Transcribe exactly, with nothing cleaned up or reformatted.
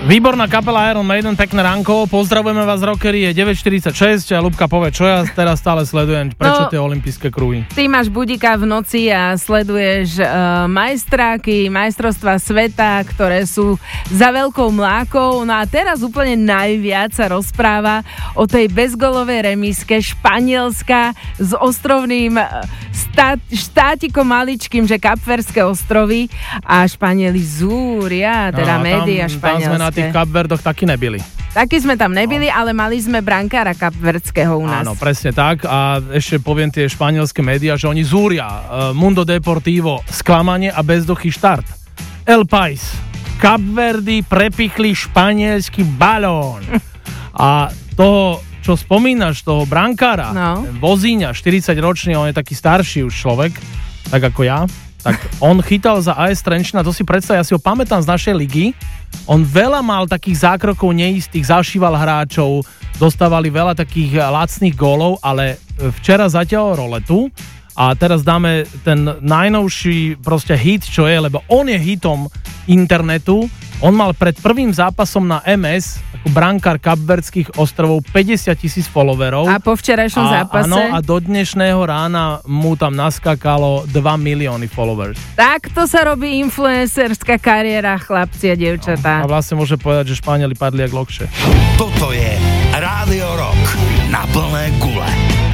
Výborná kapela Iron Maiden, pekné ránko, pozdravujeme vás rockery, je deväť štyridsaťšesť a Ľubka povie, čo ja teraz stále sledujem, prečo no, tie olympijské kruhy. Ty máš budíka v noci a sleduješ uh, majstráky, majstrovstvá sveta, ktoré sú za veľkou mlákou, no a teraz úplne najviac sa rozpráva o tej bezgolovej remiske Španielska s ostrovným stát, štátikom maličkým, že Kapverské ostrovy a Španieli zúria, teda no, médiá španielské. V tých Kapverdoch taky nebyli. Taky sme tam nebyli, no. Ale mali sme brankára kapverdského u nás. Áno, presne tak. A ešte poviem tie španielské médiá, že oni zúria. Mundo Deportivo, sklamanie a bezduchý štart. El País, Kapverdy prepichli španielský balón. A toho, čo spomínaš, toho brankára, no. Vozíňa, štyridsaťročný, on je taký starší už človek, tak ako ja, tak on chytal za á es Trenčín, to si predstav, ja si ho pamätám z našej ligy. On veľa mal takých zákrokov neistých, zašíval hráčov, dostávali veľa takých lacných gólov, ale včera zatiaľ roletu a teraz dáme ten najnovší proste hit, čo je, lebo on je hitom internetu. On mal pred prvým zápasom na em es ako brankár Kapverdských ostrovov päťdesiat tisíc followerov. A po včerajšom a, zápase? Áno, a do dnešného rána mu tam naskakalo dva milióny followers. Takto sa robí influencerská kariéra, chlapci a dievčatá. No, a vlastne môže povedať, že Španieli padli jak lokše. Toto je Rádio Rock na plné gule.